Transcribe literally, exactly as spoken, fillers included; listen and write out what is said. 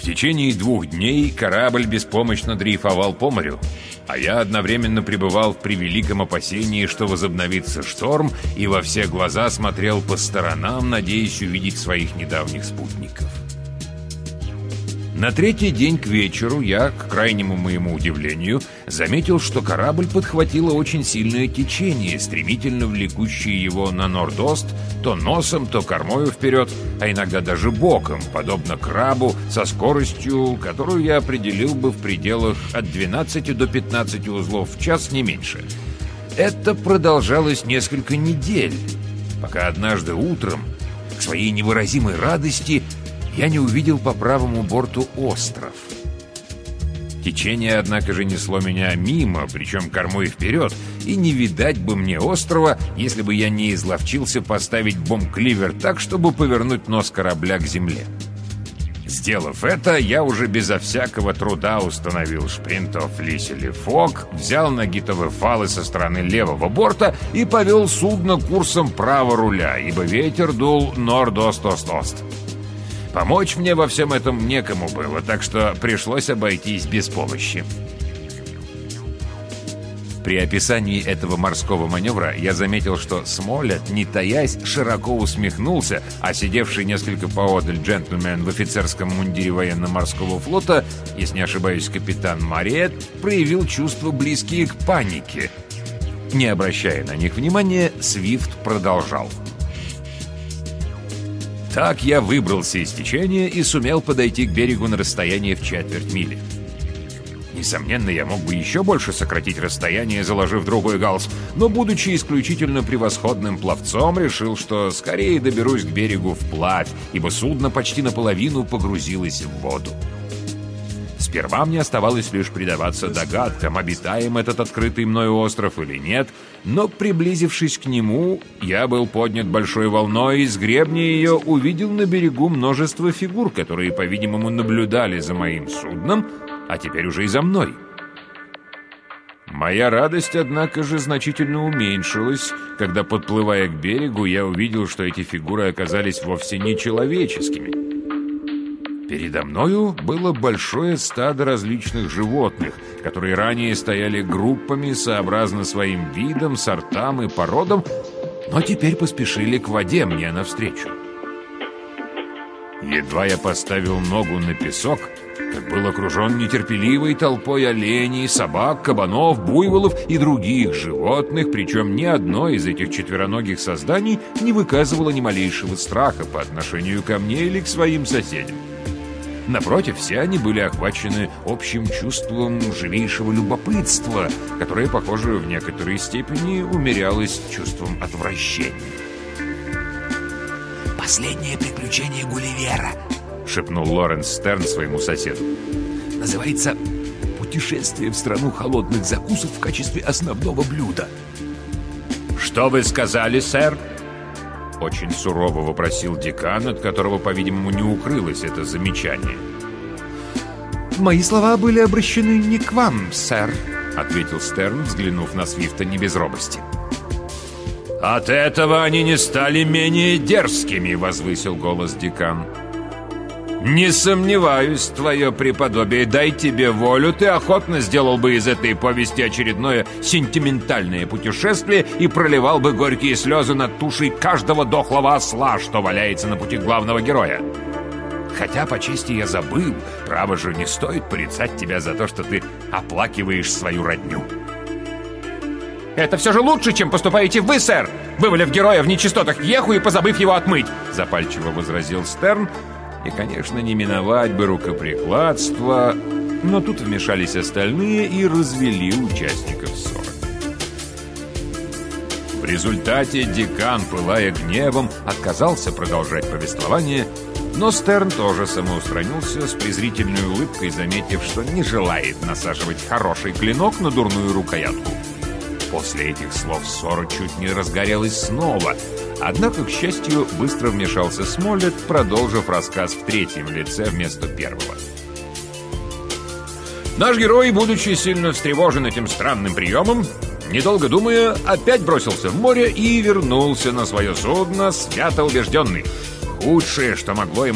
течение двух дней корабль беспомощно дрейфовал по морю, а я одновременно пребывал в превеликом опасении, что возобновится шторм, и во все глаза смотрел по сторонам, надеясь увидеть своих недавних спутников. На третий день к вечеру я, к крайнему моему удивлению, заметил, что корабль подхватило очень сильное течение, стремительно влекущее его на норд-ост, то носом, то кормою вперед, а иногда даже боком, подобно крабу, со скоростью, которую я определил бы в пределах от двенадцати до пятнадцати узлов в час, не меньше. Это продолжалось несколько недель, пока однажды утром, к своей невыразимой радости, я не увидел по правому борту остров. Течение, однако же, несло меня мимо, причем кормой вперед, и не видать бы мне острова, если бы я не изловчился поставить бомб-кливер так, чтобы повернуть нос корабля к земле. Сделав это, я уже безо всякого труда установил шпринтов лисели фок, взял нагитовые фалы со стороны левого борта и повел судно курсом право руля, ибо ветер дул норд-ост-ост-ост. Помочь мне во всем этом некому было, так что пришлось обойтись без помощи. При описании этого морского маневра я заметил, что Смолетт, не таясь, широко усмехнулся, а сидевший несколько поодаль джентльмен в офицерском мундире военно-морского флота, если не ошибаюсь, капитан Мариет, проявил чувства, близкие к панике. Не обращая на них внимания, Свифт продолжал. Так я выбрался из течения и сумел подойти к берегу на расстояние в четверть мили. Несомненно, я мог бы еще больше сократить расстояние, заложив другой галс, но, будучи исключительно превосходным пловцом, решил, что скорее доберусь к берегу вплавь, ибо судно почти наполовину погрузилось в воду. Сперва мне оставалось лишь предаваться догадкам, обитаем этот открытый мною остров или нет, но, приблизившись к нему, я был поднят большой волной, и с гребня ее увидел на берегу множество фигур, которые, по-видимому, наблюдали за моим судном, а теперь уже и за мной. Моя радость, однако же, значительно уменьшилась, когда, подплывая к берегу, я увидел, что эти фигуры оказались вовсе не человеческими. Передо мною было большое стадо различных животных, которые ранее стояли группами сообразно своим видам, сортам и породам, но теперь поспешили к воде мне навстречу. Едва я поставил ногу на песок, как был окружен нетерпеливой толпой оленей, собак, кабанов, буйволов и других животных, причем ни одно из этих четвероногих созданий не выказывало ни малейшего страха по отношению ко мне или к своим соседям. Напротив, все они были охвачены общим чувством живейшего любопытства, которое, похоже, в некоторой степени умерялось чувством отвращения. «Последнее приключение Гулливера», — шепнул Лоренс Стерн своему соседу. «Называется «Путешествие в страну холодных закусок в качестве основного блюда». «Что вы сказали, сэр?» Очень сурово вопросил декан, от которого, по-видимому, не укрылось это замечание. «Мои слова были обращены не к вам, сэр», — ответил Стерн, взглянув на Свифта не без робости. «От этого они не стали менее дерзкими», — возвысил голос декан. «Не сомневаюсь, твое преподобие, дай тебе волю, ты охотно сделал бы из этой повести очередное сентиментальное путешествие и проливал бы горькие слезы над тушей каждого дохлого осла, что валяется на пути главного героя. Хотя, по чести, я забыл, право же, не стоит порицать тебя за то, что ты оплакиваешь свою родню». «Это все же лучше, чем поступаете вы, сэр, вывалив героя в нечистотах Еху и позабыв его отмыть», — запальчиво возразил Стерн. И, конечно, не миновать бы рукоприкладства, но тут вмешались остальные и развели участников ссоры. В результате декан, пылая гневом, отказался продолжать повествование, но Стерн тоже самоустранился с презрительной улыбкой, заметив, что не желает насаживать хороший клинок на дурную рукоятку. После этих слов ссора чуть не разгорелась снова, однако, к счастью, быстро вмешался Смолетт, продолжив рассказ в третьем лице вместо первого. Наш герой, будучи сильно встревожен этим странным приемом, недолго думая, опять бросился в море и вернулся на свое судно, свято убежденный. Худшее, что могло ему